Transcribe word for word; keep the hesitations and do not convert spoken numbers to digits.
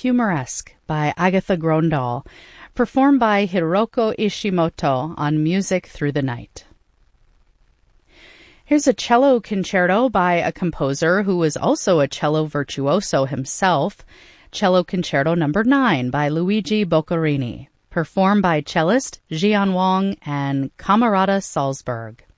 Humoresque by Agatha Grondal, performed by Hiroko Ishimoto on Music Through the Night. Here's a cello concerto by a composer who was also a cello virtuoso himself, Cello Concerto Number nine by Luigi Boccherini, performed by cellist Jian Wang and Camerata Salzburg.